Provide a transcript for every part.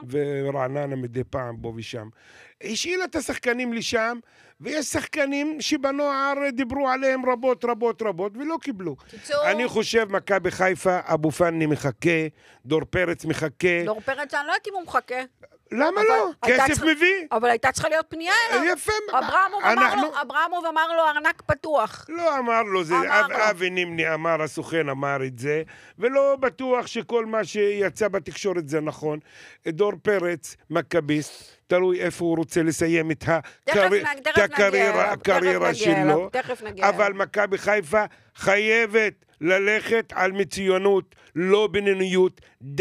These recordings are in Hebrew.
ורעננה מדי פעם פה ושם. השאילה את השחקנים לשם, ויש שחקנים שבנוער דיברו עליהם רבות, ולא קיבלו. אני חושב, מכבי חיפה, אבו פאני מחכה, דור פרץ מחכה. דור פרץ, אני לא יודעת אם הוא מחכה. למה לא? כסף מביא. אבל הייתה צריכה להיות פנייה אליו. יפה. אברמוב אמר לו, ארנק פתוח. לא אמר לו, זה אבי נימני אמר, הסוכן אמר את זה, ולא בטוח שכל מה שיצא בתקשורת זה נכון. דור פרץ, מכביסט, תלוי איפה הוא רוצה לסיים את הקריירה שלו. אבל מכבי חיפה חייבת ללכת על מצוינות, לא בינוניות.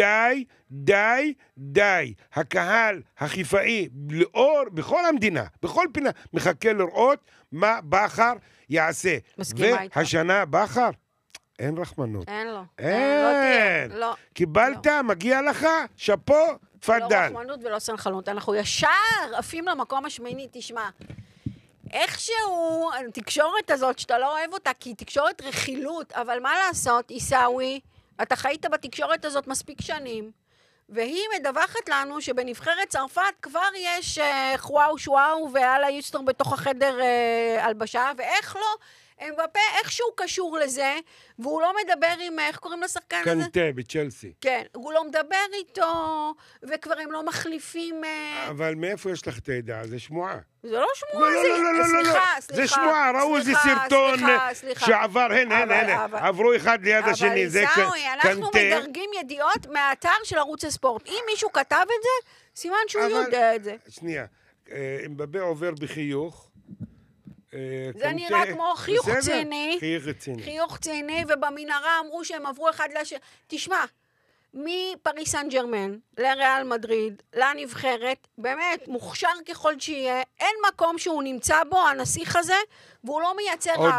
די. הקהל החיפאי לאור, בכל המדינה, בכל פינה, מחכה לראות מה בכר יעשה. והשנה בכר, אין רחמנות. אין לו. אין. לא. קיבלת, מגיע לך, שפו, תפדל. לא רחמנות ולא סלחנות. אנחנו ישר עפים למקום השמיני, תשמע. איכשהו, התקשורת הזאת, שאתה לא אוהב אותה, כי היא תקשורת רכילות, אבל מה לעשות, עיסאווי, אתה חיית בתקשורת הזאת מספיק שנים, והיא מדווחת לנו שבנבחרת צרפת כבר יש חוואו ואלה יוסטור בתוך החדר הלבשה, ואיך לא, אמבפה איכשהו קשור לזה, והוא לא מדבר עם, איך קוראים לשחקן הזה? קנטה בצ'לסי. כן, הוא לא מדבר איתו, וכבר הם לא מחליפים... אבל מאיפה יש לך את הידע? זה שמועה. זה לא שמועה, סליחה. זה שמועה, ראו איזה סרטון שעבר, הנה, עברו אחד ליד השני, זה קנטה. אבל אנחנו מדרגים ידיעות מהאתר של ערוץ הספורט. אם מישהו כתב את זה, סימן שהוא יודע את זה. שנייה, אמבפה עובר בחיוך, זה נראה כמו חיוך ציני, ובמנהרה אמרו שהם עברו אחד לשני. תשמע, מפריס סן ג'רמן לריאל מדריד, לנבחרת, באמת מוכשר ככל שיהיה, אין מקום שהוא נמצא בו, הנסיך הזה, והוא לא מייצר רעש.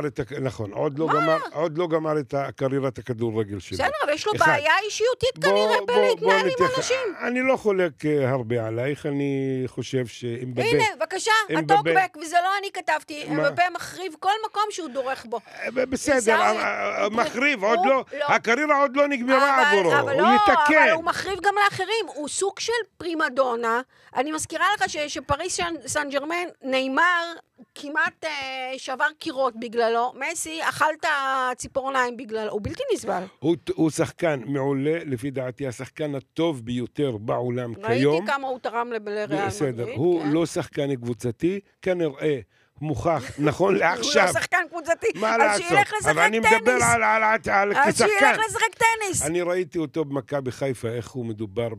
עוד לא גמר את קריירת הכדורגל שלו. בסדר, אבל יש לו בעיה אישיותית כנראה בלהתנהל עם אנשים. אני לא חולק הרבה עלייך, אני חושב שאמבפה... הנה, בבקשה, הטוקבק, וזה לא אני כתבתי, אמבפה מחריב כל מקום שהוא דורך בו. בסדר, מחריב, עוד לא, הקריירה עוד לא נגמרה עבורו, הוא יתקן. אבל הוא מחריב גם לאחרים, הוא סוג של פרימדונה. אני מזכירה לך שפריס סן ג'רמן, ניימר, כמעט שבר קירות בגללו, מסי אכלת ציפורניים בגללו, הוא בלתי נסבל. הוא שחקן מעולה, לפי דעתי, השחקן הטוב ביותר בעולם כיום. ראיתי כמה הוא תרם לריאל מדריד. בסדר, הוא לא שחקן קבוצתי, כנראה מוכח, נכון לעכשיו. הוא לא שחקן קבוצתי, אז שילך לשחק טניס. אבל אני מדבר על כשחקן. אז שילך לשחק טניס. אני ראיתי אותו במכבי חיפה, איך הוא מדובר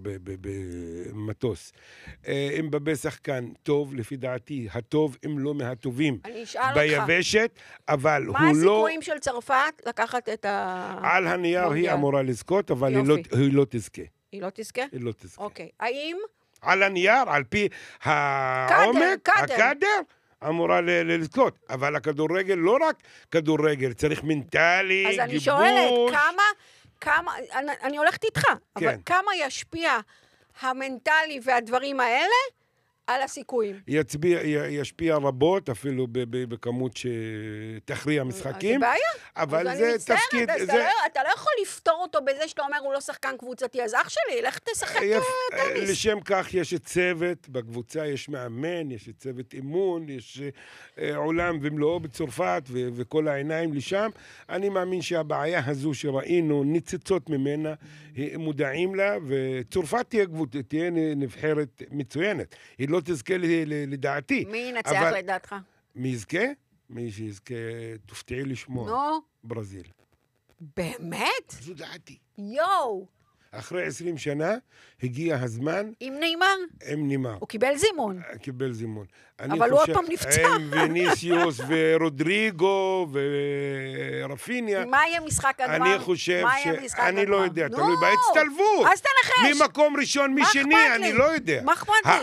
במטוס. אמבפה שחקן טוב, לפי דעתי, הטוב, אם לא מהטובים ביבשת, אבל הוא לא... מה הסיכויים של צרפת לקחת את ה... על הנייר היא אמורה לזכות, אבל היא לא תזכה. היא לא תזכה? היא לא תזכה. אוקיי. האם... על הנייר, על פי העומק, הקדר, אמורה לזכות. אבל הכדורגל לא רק כדורגל, צריך מנטלי, גיבוש. אז אני שואלת, כמה, אני הולכת איתך, אבל כמה ישפיע המנטלי והדברים האלה על הסיכויים? ישפיע רבות, אפילו בכמות שתכריע משחקים. זה בעיה. אבל זה תפקיד... אתה לא יכול לפתור אותו בזה שאתה אומר, הוא לא שחקן קבוצתי, אז אח שלי, לך תשחק טניס. לשם כך יש צוות, בקבוצה יש מאמן, יש צוות אימון, יש עולם ומלואו בצרפת, וכל העיניים לשם. אני מאמין שהבעיה הזו שראינו, ניצצות ממנה, מודעים לה, וצרפת תהיה נבחרת מצוינת. היא לא תזכה לדעתי. מי ינצח לדעתך? מי יזכה? מי שיזכה, תופתעי לשמוע. נו? ברזיל. באמת? זו דעתי. יואו. אחרי 20 שנה הגיע הזמן... עם ניימר? עם ניימר. הוא קיבל זימון. קיבל זימון. אבל הוא עוד פעם נפצע. עם ויניסיוס ורודריגו ורפיניה. מה יהיה משחק הגמר? אני חושב אני לא יודע, תלוי בהצטלבות. אז תנחש. ממקום ראשון, משני, אני לא יודע. מה אכפת לי?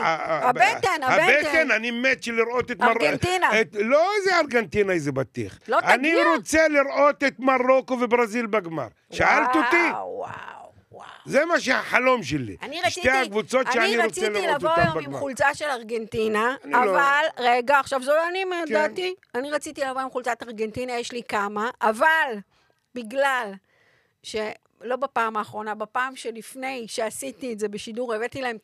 הבטן, אני מת של לראות את ארגנטינה. לא איזה ארגנטינה, איזה בטיח. לא תגיע. אני רוצה לראות את מרוקו וברזיל בגמר. שאלת אותי? וואו. זה מה שהחלום שלי. שתי הקבוצות שאני רוצה לראות אותם בגמר. אני רציתי לבוא עם חולצה של ארגנטינה, אבל, רגע, עכשיו זו אני דעתי, אני רציתי לבוא עם חולצת ארגנטינה, יש לי כמה, אבל בגלל שלא בפעם האחרונה, בפעם שלפני שעשיתי את זה בשידור, הבאתי להם